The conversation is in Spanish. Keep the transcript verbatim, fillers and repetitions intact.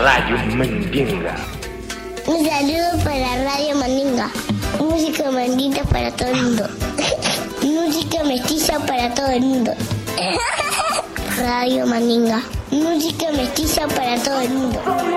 Radio Mandinga. Un saludo para Radio Mandinga. Música mandinga para todo el mundo. Música mestiza para todo el mundo. Radio Mandinga. Música mestiza para todo el mundo.